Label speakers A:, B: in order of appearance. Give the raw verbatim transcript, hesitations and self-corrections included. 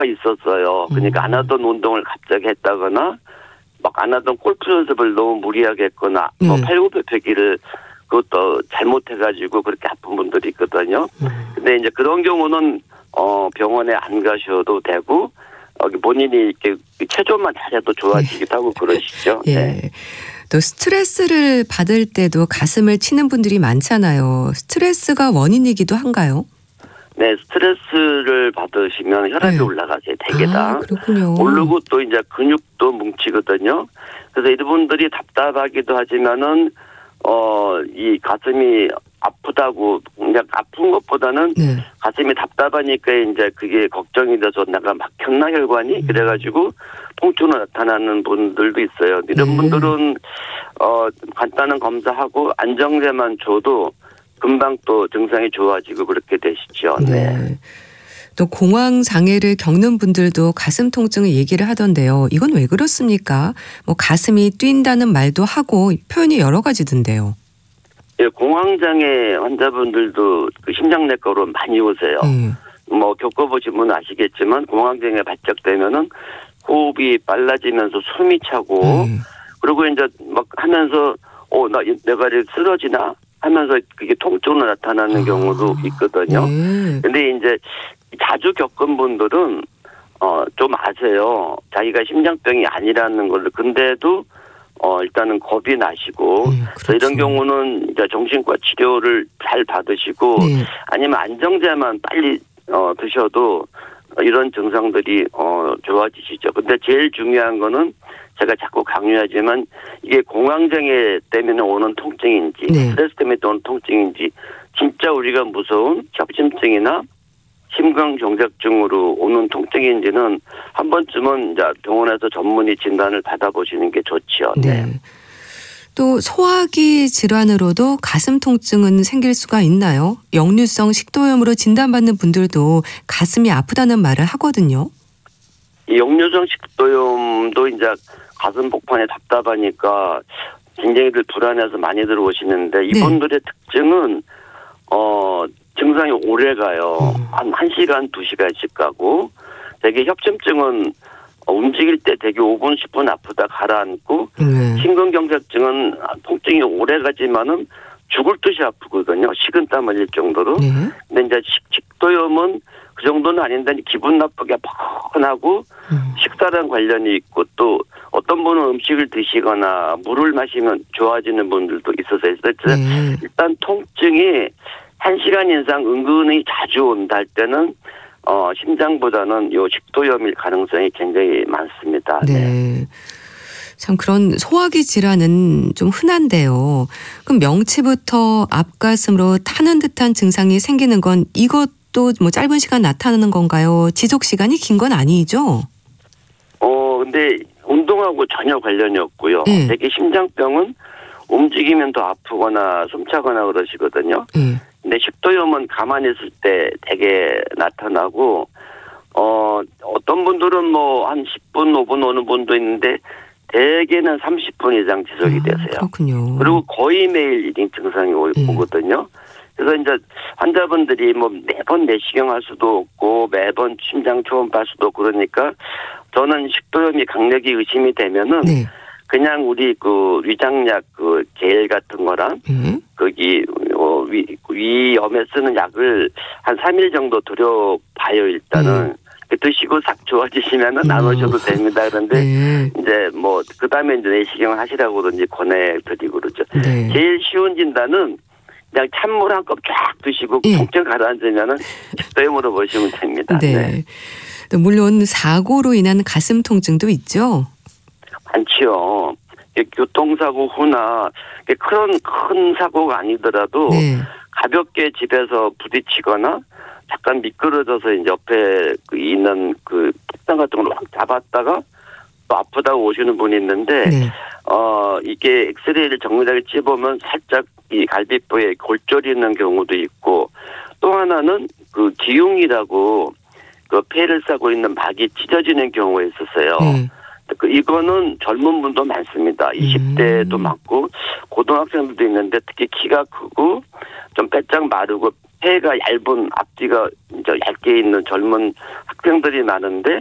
A: 있었어요. 그러니까 안 하던 운동을 갑자기 했다거나 막 안 하던 골프 연습을 너무 무리하게 했거나
B: 네.
A: 뭐 팔굽혀펴기를 그것도 잘못해가지고 그렇게 아픈 분들이 있거든요.
B: 음.
A: 근데 이제 그런 경우는 어 병원에 안 가셔도 되고 어 본인이 이렇게 체조만 잘해도 좋아지기도 하고 그러시죠.
B: 예.
A: 네.
B: 또 스트레스를 받을 때도 가슴을 치는 분들이 많잖아요. 스트레스가 원인이기도 한가요?
A: 네, 스트레스를 받으시면 혈압이
B: 네.
A: 올라가세요. 대개 다.
B: 아, 그렇군요.
A: 모르고 또 이제 근육도 뭉치거든요. 그래서 이분들이 답답하기도 하지만은 어 이 가슴이 아프다고 그냥 아픈 것보다는
B: 네.
A: 가슴이 답답하니까 이제 그게 걱정이 돼서 내가 막혔나 혈관이
B: 음.
A: 그래가지고 통증으로 나타나는 분들도 있어요. 이런
B: 네.
A: 분들은 어 간단한 검사하고 안정제만 줘도 금방 또 증상이 좋아지고 그렇게 되시죠. 네.
B: 네. 또 공황 장애를 겪는 분들도 가슴 통증을 얘기를 하던데요. 이건 왜 그렇습니까? 뭐 가슴이 뛴다는 말도 하고 표현이 여러 가지던데요.
A: 예, 공황장애 환자분들도 그 심장내과로 많이 오세요.
B: 네.
A: 뭐 겪어보신 분은 아시겠지만 공황장애 발작되면은 호흡이 빨라지면서 숨이 차고
B: 네.
A: 그리고 이제 막 하면서 어 나 내가 이제 쓰러지나 하면서 그게 통증으로 나타나는
B: 아.
A: 경우도 있거든요.
B: 네.
A: 근데 이제 자주 겪은 분들은 어 좀 아세요. 자기가 심장병이 아니라는 걸. 근데도 어 일단은 겁이 나시고
B: 네,
A: 그래서 이런
B: 그렇죠.
A: 경우는 이제 정신과 치료를 잘 받으시고
B: 네.
A: 아니면 안정제만 빨리 어 드셔도 이런 증상들이 어 좋아지시죠. 근데 제일 중요한 거는 제가 자꾸 강조하지만 이게 공황장애 때문에 오는 통증인지
B: 네.
A: 스트레스 때문에 오는 통증인지 진짜 우리가 무서운 협심증이나 심근경색증으로 오는 통증인지는 한 번쯤은 이제 병원에서 전문의 진단을 받아보시는 게 좋죠.
B: 네.
A: 네.
B: 또 소화기 질환으로도 가슴 통증은 생길 수가 있나요? 역류성 식도염으로 진단받는 분들도 가슴이 아프다는 말을 하거든요.
A: 이 역류성 식도염도 이제 가슴 복판에 답답하니까 굉장히들 불안해서 많이 들어오시는데 이분들의 네. 특징은 어 증상이 오래 가요.
B: 음.
A: 한 한 시간, 두 시간씩 가고 되게 협심증은 움직일 때 되게 오 분, 십 분 아프다 가라앉고
B: 네.
A: 심근경색증은 통증이 오래 가지만은 죽을 듯이 아프거든요. 식은땀 흘릴 정도로.
B: 네.
A: 근데 이제 식, 식도염은 그 정도는 아닌데 기분 나쁘게 퍽근하고
B: 음.
A: 식사랑 관련이 있고 또 어떤 분은 음식을 드시거나 물을 마시면 좋아지는 분들도 있어서
B: 네.
A: 일단 통증이 한 시간 이상 은근히 자주 온다 할 때는 어, 심장보다는 요 식도염일 가능성이 굉장히 많습니다.
B: 네.
A: 네.
B: 참 그런 소화기 질환은 좀 흔한데요. 그럼 명치부터 앞가슴으로 타는 듯한 증상이 생기는 건 이것도 뭐 짧은 시간 나타나는 건가요? 지속 시간이 긴 건 아니죠?
A: 어, 근데 운동하고 전혀 관련이 없고요.
B: 네.
A: 되게 심장병은 움직이면 더 아프거나 숨차거나 그러시거든요.
B: 네.
A: 근데 식도염은 가만히 있을 때 되게 나타나고 어 어떤 분들은 뭐 한 십 분, 오 분 오는 분도 있는데 대개는 삼십 분 이상 지속이
B: 아,
A: 되세요.
B: 그렇군요.
A: 그리고 거의 매일 이 증상이 오,
B: 네.
A: 오거든요. 그래서 이제 환자분들이 뭐 매번 내시경 할 수도 없고 매번 심장 초음파 할 수도 없고 그러니까 저는 식도염이 강력히 의심이 되면은
B: 네.
A: 그냥 우리 그 위장약 그 겔 같은 거랑
B: 네.
A: 거기 어, 위 위염에 쓰는 약을 한 삼 일 정도 들여봐요 일단은. 네. 드시고 싹 좋아지시면은 안 오셔도 됩니다. 그런데
B: 네.
A: 이제 뭐 그다음에 이제 내시경을 하시라고 그러지 권해드리고 그러죠.
B: 네.
A: 제일 쉬운 진단은 그냥 찬물 한 컵 쫙 드시고
B: 예.
A: 통증 가라앉으면은 식도염으로 보시면 됩니다.
B: 네.
A: 네.
B: 또 물론 사고로 인한 가슴 통증도 있죠.
A: 많지요. 교통사고 후나 그런 큰 사고가 아니더라도
B: 네.
A: 가볍게 집에서 부딪히거나 잠깐 미끄러져서 이제 옆에 그 있는 그 책상 같은 걸 확 잡았다가 또 아프다고 오시는 분이 있는데
B: 네.
A: 어 이게 엑스레이를 정밀하게 찝으면 살짝 이 갈비뼈에 골절이 있는 경우도 있고 또 하나는 그 기흉이라고 그 폐를 싸고 있는 막이 찢어지는 경우가 있었어요.
B: 네.
A: 그 이거는 젊은 분도 많습니다. 이십 대도
B: 음.
A: 많고 고등학생들도 있는데 특히 키가 크고 좀 빼짝 마르고 폐가 얇은 앞뒤가 이제 얇게 있는 젊은 학생들이 많은데